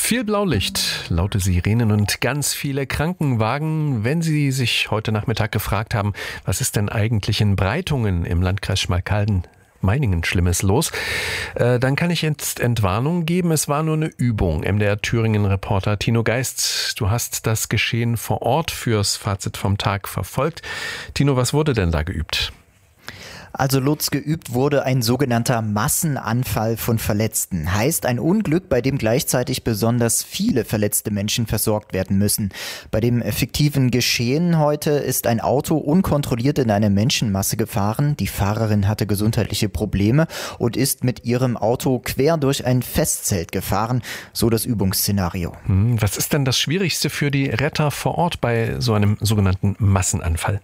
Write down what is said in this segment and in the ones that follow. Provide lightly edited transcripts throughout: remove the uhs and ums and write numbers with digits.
Viel Blaulicht, laute Sirenen und ganz viele Krankenwagen. Wenn Sie sich heute Nachmittag gefragt haben, was ist denn eigentlich in Breitungen im Landkreis Schmalkalden-Meiningen Schlimmes los, dann kann ich jetzt Entwarnung geben. Es war nur eine Übung. MDR Thüringen-Reporter Tino Geist, du hast das Geschehen vor Ort fürs Fazit vom Tag verfolgt. Tino, was wurde denn da geübt? Also Lutz, geübt wurde ein sogenannter Massenanfall von Verletzten. Heißt ein Unglück, bei dem gleichzeitig besonders viele verletzte Menschen versorgt werden müssen. Bei dem fiktiven Geschehen heute ist ein Auto unkontrolliert in eine Menschenmasse gefahren. Die Fahrerin hatte gesundheitliche Probleme und ist mit ihrem Auto quer durch ein Festzelt gefahren. So das Übungsszenario. Was ist denn das Schwierigste für die Retter vor Ort bei so einem sogenannten Massenanfall?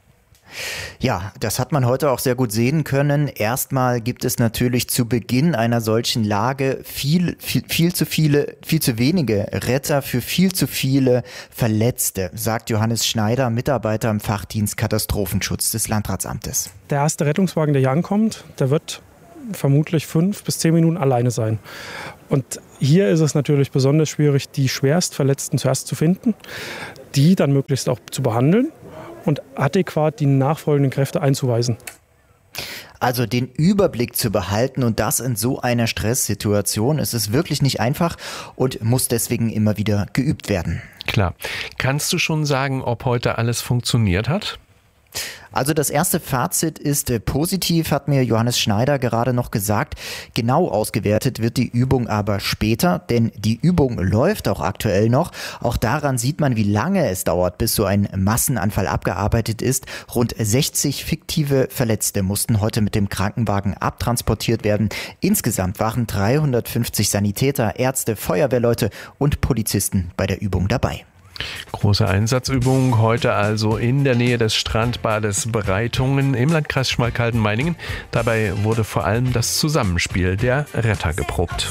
Ja, das hat man heute auch sehr gut sehen können. Erstmal gibt es natürlich zu Beginn einer solchen Lage viel zu wenige Retter für viel zu viele Verletzte, sagt Johannes Schneider, Mitarbeiter im Fachdienst Katastrophenschutz des Landratsamtes. Der erste Rettungswagen, der hier ankommt, der wird vermutlich 5 bis 10 Minuten alleine sein. Und hier ist es natürlich besonders schwierig, die Schwerstverletzten zuerst zu finden, die dann möglichst auch zu behandeln und adäquat die nachfolgenden Kräfte einzuweisen. Also den Überblick zu behalten und das in so einer Stresssituation, ist es wirklich nicht einfach und muss deswegen immer wieder geübt werden. Klar. Kannst du schon sagen, ob heute alles funktioniert hat? Also das erste Fazit ist positiv, hat mir Johannes Schneider gerade noch gesagt. Genau ausgewertet wird die Übung aber später, denn die Übung läuft auch aktuell noch. Auch daran sieht man, wie lange es dauert, bis so ein Massenanfall abgearbeitet ist. Rund 60 fiktive Verletzte mussten heute mit dem Krankenwagen abtransportiert werden. Insgesamt waren 350 Sanitäter, Ärzte, Feuerwehrleute und Polizisten bei der Übung dabei. Große Einsatzübung heute also in der Nähe des Strandbades Breitungen im Landkreis Schmalkalden-Meiningen. Dabei wurde vor allem das Zusammenspiel der Retter geprobt.